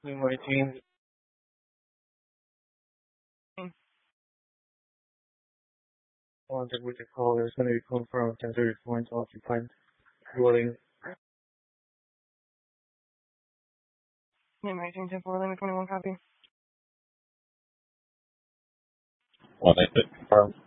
Waiting. Contact with the caller is going to be confirmed 10:30 points occupied. Dwelling. Waiting 10:4, 21 copy. Well, they could confirm.